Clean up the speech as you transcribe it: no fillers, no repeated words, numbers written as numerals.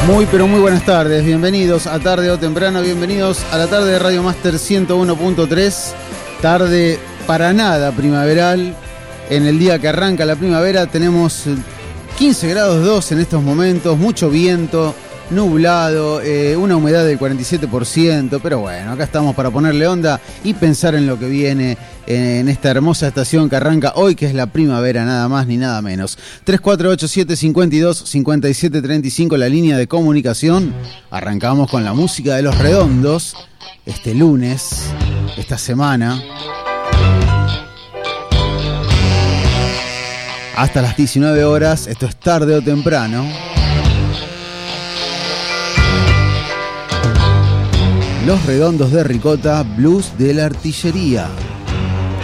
Muy pero muy buenas tardes, bienvenidos a Tarde o Temprano, bienvenidos a la tarde de Radio Master 101.3, tarde para nada primaveral, en el día que arranca la primavera. Tenemos 15 grados 2 en estos momentos, mucho viento, nublado, una humedad del 47%, pero bueno, acá estamos para ponerle onda y pensar en lo que viene en esta hermosa estación que arranca hoy, que es la primavera, nada más ni nada menos. 3487-52-5735, la línea de comunicación. Arrancamos con la música de Los Redondos, este lunes, esta semana. Hasta las 19 horas, esto es Tarde o Temprano. Los Redondos de Ricota, blues de la artillería.